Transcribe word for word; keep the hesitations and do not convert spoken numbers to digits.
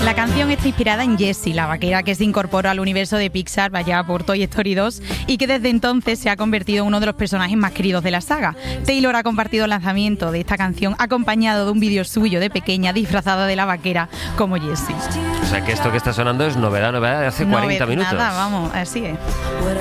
La canción está inspirada en Jessie, la vaquera que se incorporó al universo de Pixar vaya por Toy Story dos y que desde entonces se ha convertido en uno de los personajes más queridos de la saga. Taylor ha compartido el lanzamiento de esta canción acompañado de un vídeo suyo de pequeña disfrazada de la vaquera como Jessie. O sea que esto que está sonando es novedad, novedad de hace cuarenta minutos. Nada, vamos, así es.